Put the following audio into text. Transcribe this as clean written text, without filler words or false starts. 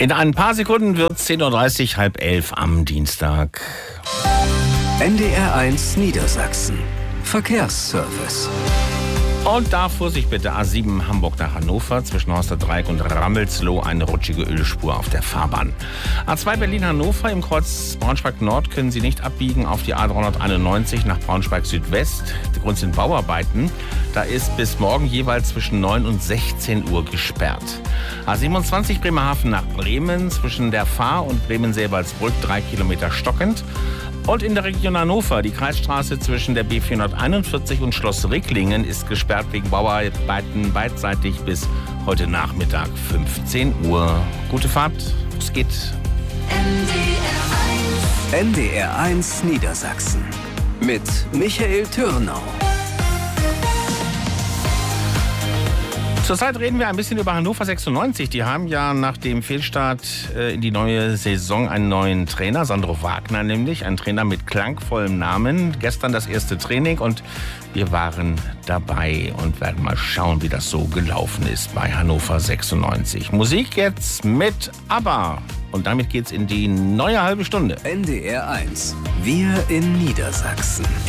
In ein paar Sekunden wird es 10.30 Uhr, halb 11 am Dienstag. NDR1 Niedersachsen. Verkehrsservice. Und da Vorsicht bitte, A7 Hamburg nach Hannover, zwischen Horsterdreieck und Rammelsloh eine rutschige Ölspur auf der Fahrbahn. A2 Berlin-Hannover im Kreuz Braunschweig-Nord können Sie nicht abbiegen auf die A391 nach Braunschweig-Südwest. Der Grund sind Bauarbeiten. Da ist bis morgen jeweils zwischen 9 und 16 Uhr gesperrt. A27 Bremerhaven nach Bremen, zwischen der Fahr und Bremen-Seebaldsbrück 3 Kilometer stockend. Und in der Region Hannover, die Kreisstraße zwischen der B441 und Schloss Ricklingen ist gesperrt wegen Bauarbeiten beidseitig bis heute Nachmittag 15 Uhr. Gute Fahrt, es geht. NDR1 Niedersachsen mit Michael Türnau. Zurzeit reden wir ein bisschen über Hannover 96. Die haben ja nach dem Fehlstart in die neue Saison einen neuen Trainer, Sandro Wagner nämlich, ein Trainer mit klangvollem Namen. Gestern das erste Training und wir waren dabei und werden mal schauen, wie das so gelaufen ist bei Hannover 96. Musik jetzt mit ABBA und damit geht's in die neue halbe Stunde. NDR1, wir in Niedersachsen.